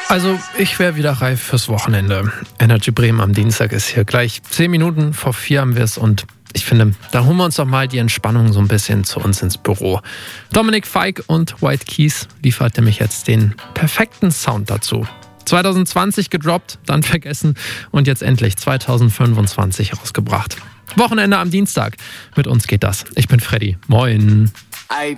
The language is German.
Also, ich wäre wieder reif fürs Wochenende. Energy Bremen am Dienstag ist hier. Gleich 10 Minuten vor 4 haben wir es und ich finde, da holen wir uns doch mal die Entspannung so ein bisschen zu uns ins Büro. Dominik Feick und White Keys liefert nämlich jetzt den perfekten Sound dazu. 2020 gedroppt, dann vergessen und jetzt endlich 2025 rausgebracht. Wochenende am Dienstag. Mit uns geht das. Ich bin Freddy. Moin. I